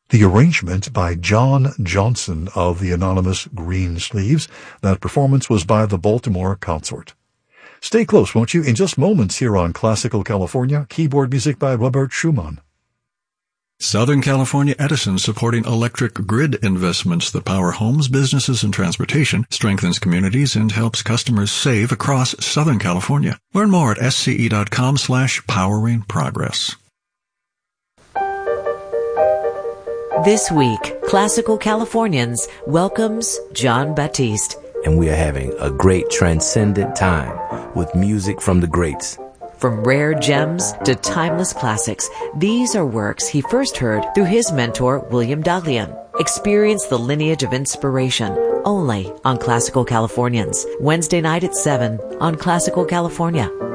The arrangement by John Johnson of the anonymous Greensleeves. That performance was by the Baltimore Consort. Stay close, won't you? In just moments here on Classical California, keyboard music by Robert Schumann. Southern California Edison, supporting electric grid investments that power homes, businesses, and transportation, strengthens communities, and helps customers save across Southern California. Learn more at sce.com/powering progress. This week, Classical Californians welcomes Jon Batiste. And we are having a great transcendent time with music from the greats. From rare gems to timeless classics, these are works he first heard through his mentor, William Daglian. Experience the lineage of inspiration only on Classical Californians. Wednesday night at 7 on Classical California.